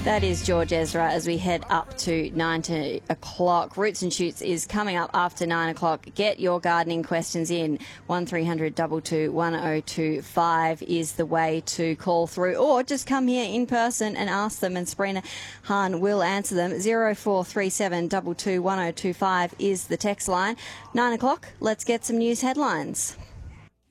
That is George Ezra as we head up to 9 o'clock. Roots and Shoots is coming up after 9 o'clock. Get your gardening questions in. 1300 22 1025 is the way to call through, or just come here in person and ask them, and Sabrina Hahn will answer them. 0437 22 1025 is the text line. 9 o'clock, let's get some news headlines.